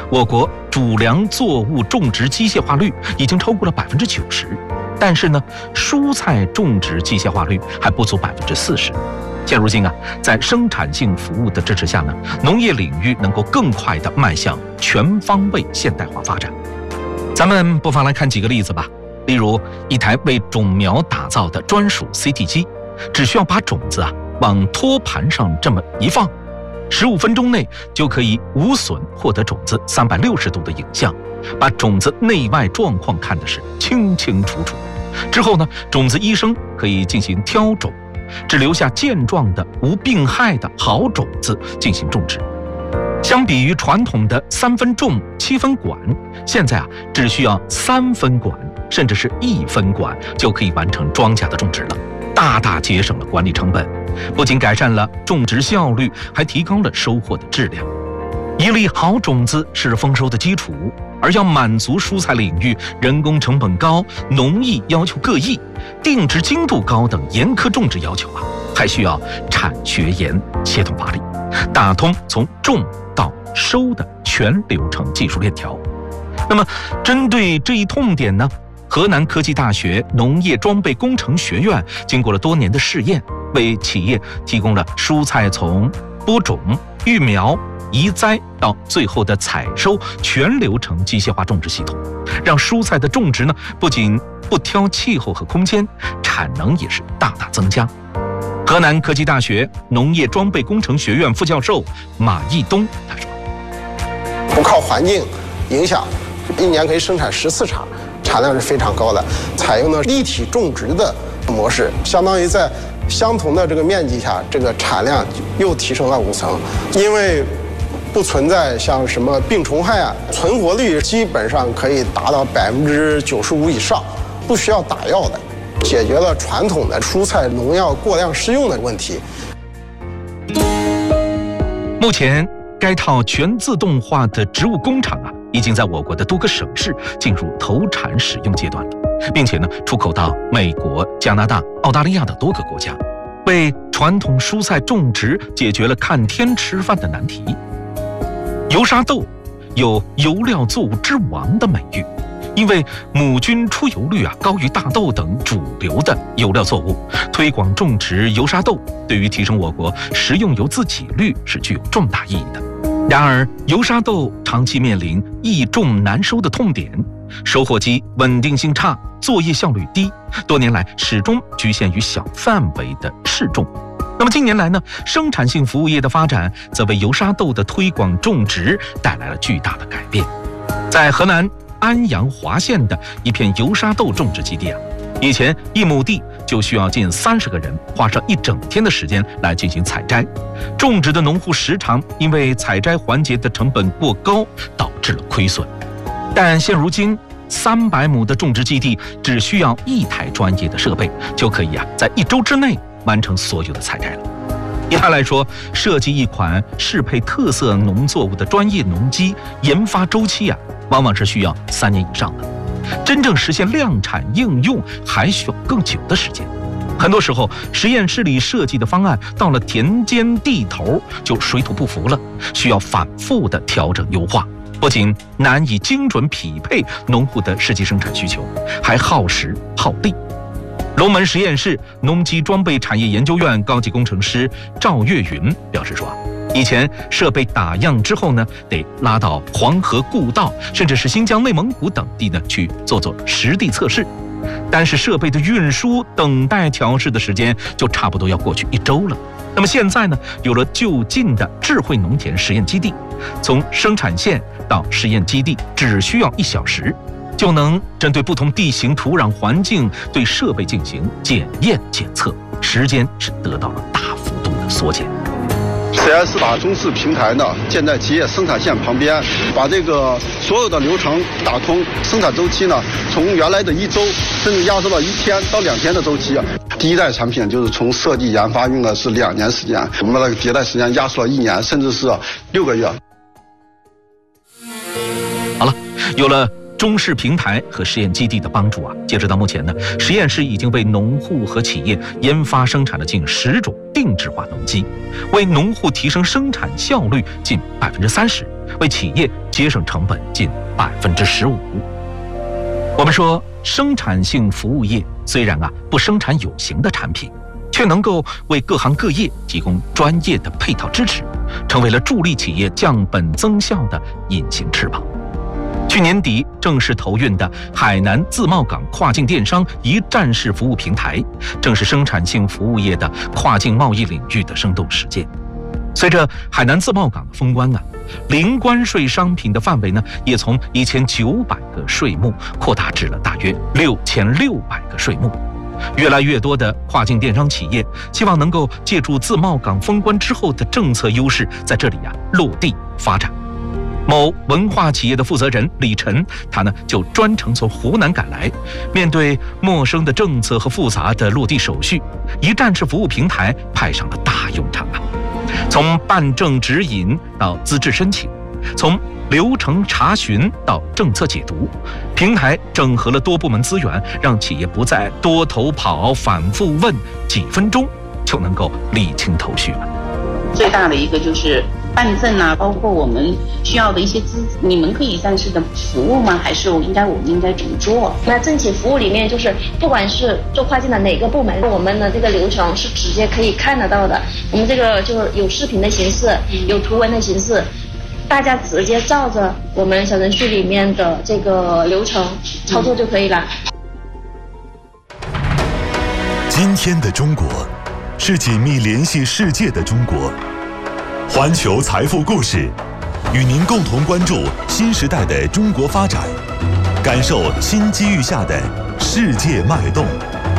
我国主粮作物种植机械化率已经超过了90%，但是呢，蔬菜种植机械化率还不足40%。现如今啊，在生产性服务的支持下呢，农业领域能够更快地迈向全方位现代化发展。咱们不妨来看几个例子吧。例如，一台为种苗打造的专属 CT 机，只需要把种子往托盘上这么一放，15分钟内就可以无损获得种子360度的影像，把种子内外状况看得是清清楚楚。之后呢，种子医生可以进行挑种，只留下健壮的、无病害的好种子进行种植。相比于传统的3分种7分管，现在只需要3分管，甚至是1分管就可以完成庄稼的种植了，大大节省了管理成本，不仅改善了种植效率，还提高了收获的质量。一粒好种子是丰收的基础，而要满足蔬菜领域人工成本高、农艺要求各异、定植精度高等严苛种植要求还需要产学研协同发力，打通从种到收的全流程技术链条。那么，针对这一痛点呢，河南科技大学农业装备工程学院经过了多年的试验，为企业提供了蔬菜从播种、育苗、移栽到最后的采收全流程机械化种植系统，让蔬菜的种植呢不仅不挑气候和空间，产能也是大大增加。河南科技大学农业装备工程学院副教授马义东他说：“ 不靠环境影响，一年可以生产14场，产量是非常高的。采用了立体种植的模式，相当于在相同的这个面积下，这个产量又提升了5成，因为不存在像什么病虫害存活率基本上可以达到95%以上，不需要打药的，解决了传统的蔬菜农药过量施用的问题。” 目前，该套全自动化的植物工厂已经在我国的多个省市进入投产使用阶段了，并且呢，出口到美国、加拿大、澳大利亚的多个国家，为传统蔬菜种植解决了看天吃饭的难题。油沙豆有油料作物之王的美誉，因为母菌出油率高于大豆等主流的油料作物，推广种植油沙豆对于提升我国食用油自给率是具有重大意义的。然而，油沙豆长期面临易种难收的痛点，收获期稳定性差，作业效率低，多年来始终局限于小范围的试种。那么近年来呢，生产性服务业的发展则为油沙豆的推广种植带来了巨大的改变。在河南安阳滑县的一片油沙豆种植基地以前1亩地就需要近30个人花上1整天的时间来进行采摘，种植的农户时常因为采摘环节的成本过高，导致了亏损。但现如今300亩的种植基地只需要1台专业的设备，就可以在1周之内完成所有的采摘了。一般来说，设计一款适配特色农作物的专业农机，研发周期往往是需要3年以上的，真正实现量产应用还需要更久的时间。很多时候，实验室里设计的方案到了田间地头就水土不服了，需要反复的调整优化，不仅难以精准匹配农户的实际生产需求，还耗时耗力。龙门实验室农机装备产业研究院高级工程师赵月云表示说，以前设备打样之后呢，得拉到黄河故道，甚至是新疆、内蒙古等地呢去做实地测试，但是设备的运输、等待调试的时间就差不多要过去1周了。那么现在呢，有了就近的智慧农田实验基地，从生产线到实验基地只需要1小时，就能针对不同地形、土壤环境对设备进行检验检测，时间是得到了大幅度的缩减。 实验室把中式平台呢建在企业生产线旁边，把这个所有的流程打通，生产周期呢从原来的1周甚至压缩到1天到2天的周期。第一代产品就是从设计研发用的是2年时间，我们的迭代时间压缩了1年，甚至是6个月。 好了，有了中式平台和实验基地的帮助截止到目前呢，实验室已经为农户和企业研发生产了近10种定制化农机，为农户提升生产效率近30%， 为企业节省成本近15%。我们说，生产性服务业虽然不生产有形的产品，却能够为各行各业提供专业的配套支持，成为了助力企业降本增效的隐形翅膀。去年底正式投运的海南自贸港跨境电商一站式服务平台，正是生产性服务业的跨境贸易领域的生动实践。随着海南自贸港的封关零关税商品的范围也从1900个税目扩大至了大约6600个税目。越来越多的跨境电商企业希望能够借助自贸港封关之后的政策优势，在这里落地发展。某文化企业的负责人李晨，他就专程从湖南赶来，面对陌生的政策和复杂的落地手续，一站式服务平台派上了大用场从办证指引到资质申请，从流程查询到政策解读，平台整合了多部门资源，让企业不再多头跑、反复问，几分钟就能够理清头绪了。 最大的一个就是办证包括我们需要的一些你们可以一站式的服务吗？还是我们应该怎么做？ 那政企服务里面，就是不管是做跨境的哪个部门，我们的这个流程是直接可以看得到的。我们这个就是有视频的形式，有图文的形式，大家直接照着我们小程序里面的这个流程操作就可以了。 今天的中国是紧密联系世界的中国。环球财富故事，与您共同关注新时代的中国发展，感受新机遇下的世界脉动。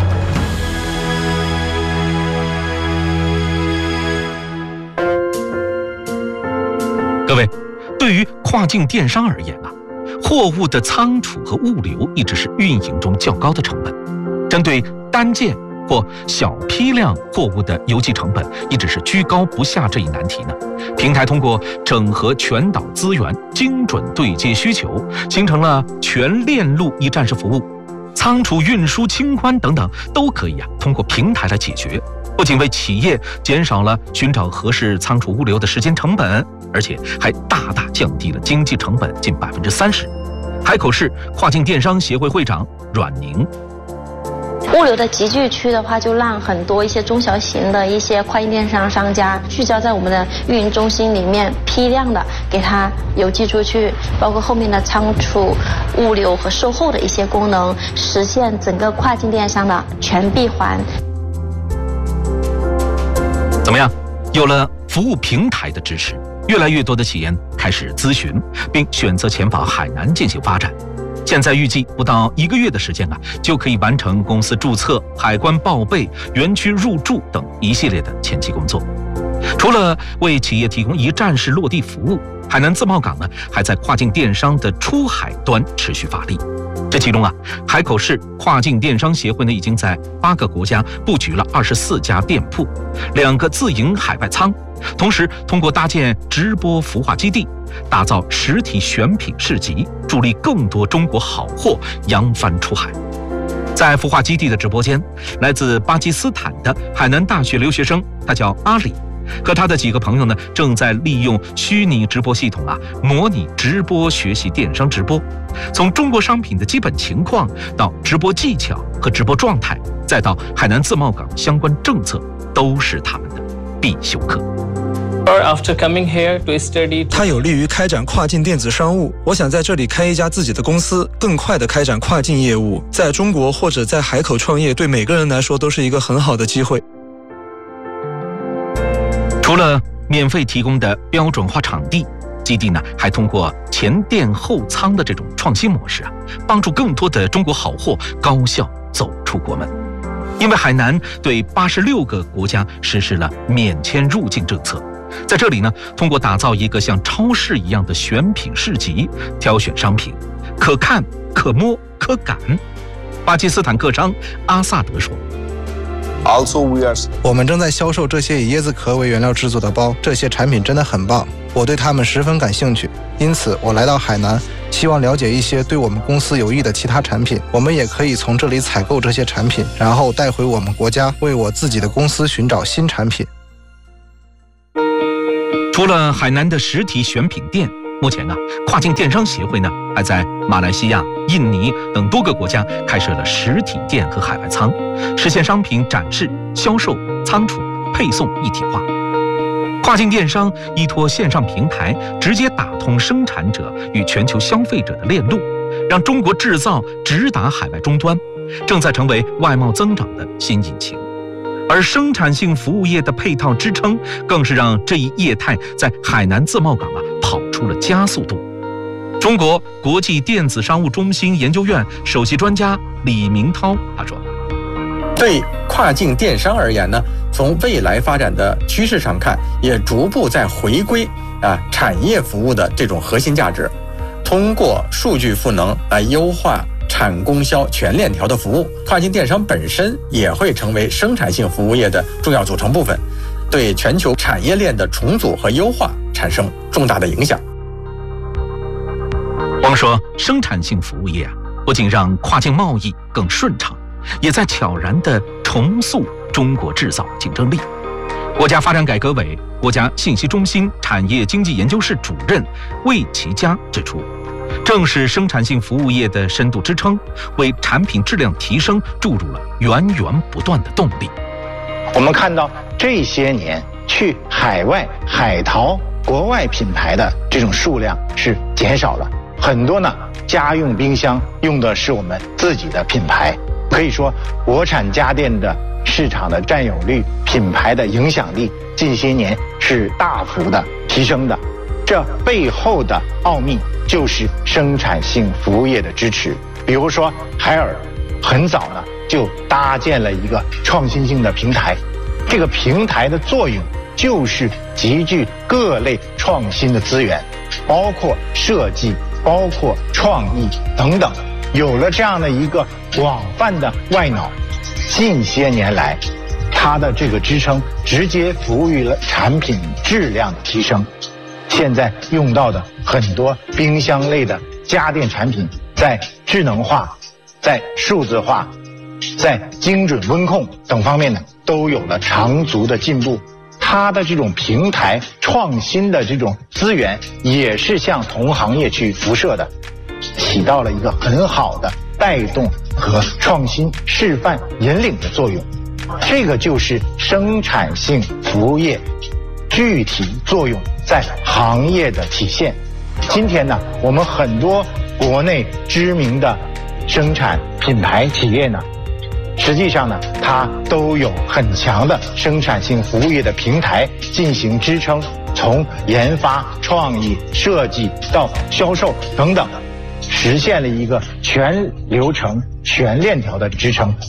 各位，对于跨境电商而言货物的仓储和物流一直是运营中较高的成本。针对单件或小批量货物的邮寄成本一直是居高不下这一难题平台通过整合全岛资源，精准对接需求，形成了全链路一站式服务，仓储、运输、清关等等都可以通过平台来解决。不仅为企业减少了寻找合适仓储物流的时间成本，而且还大大降低了经济成本近30%。海口市跨境电商协会会长阮宁。 物流的集聚区的话，就让很多一些中小型的一些跨境电商商家聚焦在我们的运营中心里面，批量的给它邮寄出去，包括后面的仓储、物流和售后的一些功能，实现整个跨境电商的全闭环。 怎么样？有了服务平台的支持，越来越多的企业开始咨询，并选择前往海南进行发展。现在预计不到1个月的时间就可以完成公司注册、海关报备、园区入驻等一系列的前期工作。除了为企业提供一站式落地服务，海南自贸港还在跨境电商的出海端持续发力。这其中海口市跨境电商协会已经在8个国家布局了24家店铺，2个自营海外仓，同时通过搭建直播孵化基地，打造实体选品市集，助力更多中国好货扬帆出海。在孵化基地的直播间，来自巴基斯坦的海南大学留学生，他叫阿里，和他的几个朋友正在利用虚拟直播系统模拟直播学习电商直播，从中国商品的基本情况到直播技巧和直播状态，再到海南自贸港相关政策，都是他们的必修课。 它有利于开展跨境电子商务。我想在这里开一家自己的公司，更快地开展跨境业务。在中国或者在海口创业，对每个人来说都是一个很好的机会。 除了免费提供的标准化场地，基地还通过前店后仓的这种创新模式帮助更多的中国好货高效走出国门。因为海南对86个国家实施了免签入境政策，在这里通过打造一个像超市一样的选品市集，挑选商品可看、可摸、可感。巴基斯坦客商阿萨德说， 我们正在销售这些以椰子壳为原料制作的包，这些产品真的很棒，我对它们十分感兴趣。因此我来到海南，希望了解一些对我们公司有益的其他产品，我们也可以从这里采购这些产品，然后带回我们国家，为我自己的公司寻找新产品。 除了海南的实体选品店， 目前跨境电商协会还在马来西亚、印尼等多个国家开设了实体店和海外仓，实现商品展示、销售、仓储、配送一体化。跨境电商依托线上平台，直接打通生产者与全球消费者的链路，让中国制造直达海外终端，正在成为外贸增长的新引擎。而生产性服务业的配套支撑，更是让这一业态在海南自贸港跑出了加速度。中国国际电子商务中心研究院首席专家李明涛他说：“ 对跨境电商而言呢，从未来发展的趋势上看，也逐步在回归产业服务的这种核心价值，通过数据赋能来优化产供销全链条的服务，跨境电商本身也会成为生产性服务业的重要组成部分，对全球产业链的重组和优化产生重大的影响。” 我们说，生产性服务业不仅让跨境贸易更顺畅，也在悄然地重塑中国制造竞争力。国家发展改革委国家信息中心产业经济研究室主任魏其佳指出，正是生产性服务业的深度支撑，为产品质量提升注入了源源不断的动力。 我们看到这些年去海外海淘国外品牌的这种数量是减少了，很多家用冰箱用的是我们自己的品牌，可以说国产家电的市场的占有率、品牌的影响力近些年是大幅的提升的。这背后的奥秘就是生产性服务业的支持。比如说海尔很早就搭建了一个创新性的平台，这个平台的作用就是集聚各类创新的资源，包括设计、包括创意等等。有了这样的一个广泛的外脑，近些年来它的这个支撑直接服务于了产品质量的提升。现在用到的很多冰箱类的家电产品，在智能化、在数字化、在精准温控等方面都有了长足的进步。它的这种平台创新的这种资源，也是向同行业去辐射的，起到了一个很好的带动和创新示范引领的作用。这个就是生产性服务业具体作用在行业的体现。今天我们很多国内知名的生产品牌企业实际上它都有很强的生产性服务业的平台进行支撑，从研发、创意、设计到销售等等，实现了一个全流程、全链条的支撑。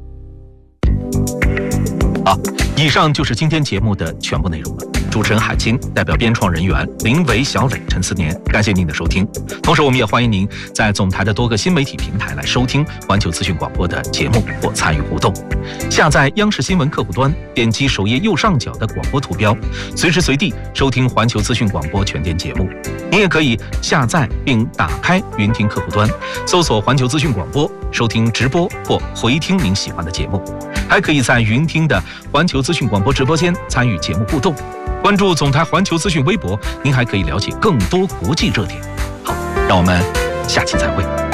好，以上就是今天节目的全部内容了。主持人海清代表编创人员林伟、小磊、陈思年，感谢您的收听。同时，我们也欢迎您在总台的多个新媒体平台来收听环球资讯广播的节目或参与互动。下载央视新闻客户端，点击首页右上角的广播图标，随时随地收听环球资讯广播全天节目。您也可以下载并打开云听客户端，搜索环球资讯广播，收听直播或回听您喜欢的节目。还可以在云听的环球资讯广播直播间参与节目互动。关注总台环球资讯微博，您还可以了解更多国际热点。好，让我们下期再会。